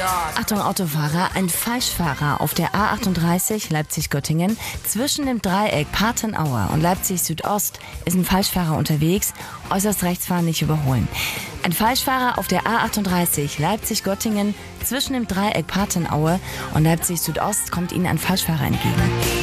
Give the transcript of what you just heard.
Achtung Autofahrer, ein Falschfahrer auf der A38 Leipzig-Göttingen zwischen dem Dreieck Patenaue und Leipzig Südost ist ein Falschfahrer unterwegs, äußerst rechts fahren, nicht überholen. Ein Falschfahrer auf der A38 Leipzig-Göttingen zwischen dem Dreieck Patenaue und Leipzig Südost kommt Ihnen ein Falschfahrer entgegen.